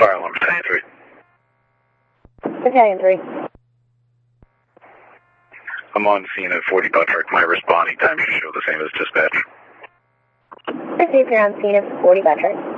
Fire alarm, Battalion 3. Battalion 3. I'm on scene at 40 Buttrick. My responding time should show the same as dispatch. Received, you're on scene at 40 Buttrick.